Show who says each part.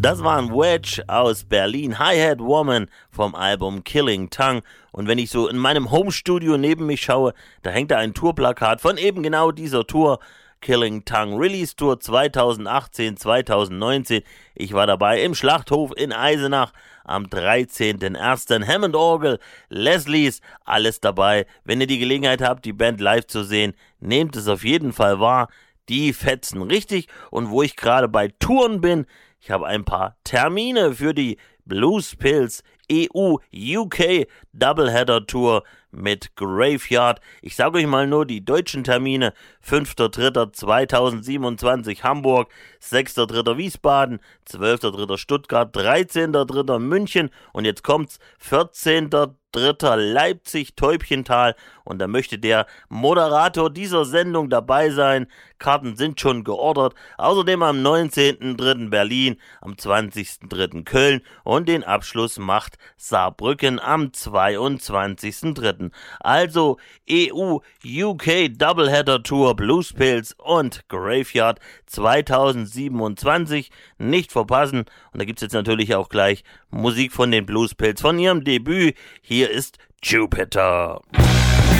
Speaker 1: Das war ein Wedge aus Berlin, Hi-Hat Woman vom Album Killing Tongue. Und wenn ich so in meinem Homestudio neben mich schaue, da hängt da ein Tourplakat von eben genau dieser Tour. Killing Tongue Release Tour 2018, 2019. Ich war dabei im Schlachthof in Eisenach am 13.01. Hammond Orgel, Leslies, alles dabei. Wenn ihr die Gelegenheit habt, die Band live zu sehen, nehmt es auf jeden Fall wahr. Die fetzen richtig. Und wo ich gerade bei Touren bin, ich habe ein paar Termine für die Blues Pills EU-UK Doubleheader Tour mit Graveyard. Ich sage euch mal nur die deutschen Termine: 5.3.2027 Hamburg, 6.3. Wiesbaden, 12.3. Stuttgart, 13.3. München und jetzt kommt's, 14.3. Leipzig, Täubchental, und da möchte der Moderator dieser Sendung dabei sein. Karten sind schon geordert. Außerdem am 19.3. Berlin, am 20.3. Köln und den Abschluss macht Saarbrücken am 22.3. Also EU-UK Doubleheader Tour Blues Pills und Graveyard 2027 nicht verpassen. Und da gibt's jetzt natürlich auch gleich Musik von den Blues Pills von ihrem Debüt. Hier ist Jupiter.